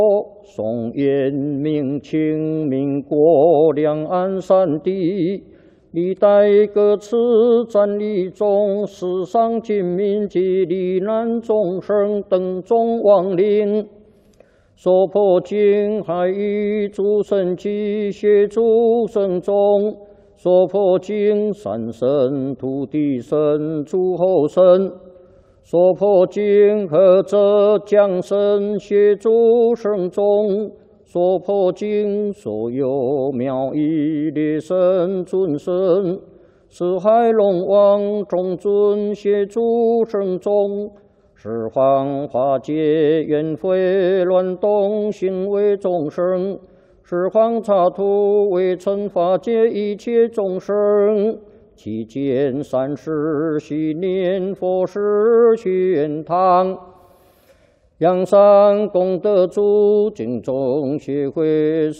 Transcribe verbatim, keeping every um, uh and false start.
宋延明清民国两岸三地，历代各次战役中，死伤军民及罹难众生等众亡灵，所破经海域诸神及协助神众，所破经山神、土地神、诸候神。 所破经何者降神协助圣众，所破经所有妙义列神尊神，四海龙王众尊协助圣众，十方化解冤悔乱动行为众生，十方刹土为惩化解一切众生。 期间三世昔念佛时玄堂，阳山功德主敬众协会